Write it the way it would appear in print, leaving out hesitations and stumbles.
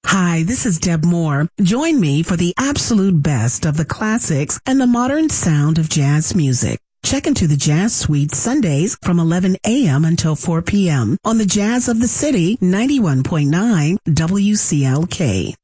Hi, this is Deb Moore. Join me for the absolute best of the classics and the modern sound of jazz music. Check into the Jazz Suite Sundays from 11 a.m. until 4 p.m. on the Jazz of the City 91.9 WCLK.